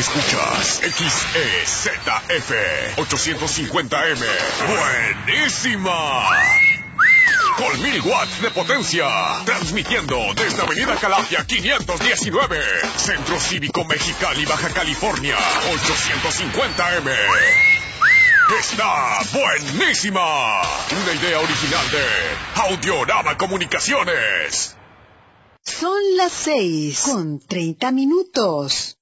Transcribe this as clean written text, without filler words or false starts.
Escuchas XEZF 850M. ¡Buenísima! Con 1000 watts de potencia. Transmitiendo desde Avenida Calafia 519. Centro Cívico Mexicali, Baja California. 850M. ¡Está buenísima! Una idea original de Audiorama Comunicaciones. Son las 6:30.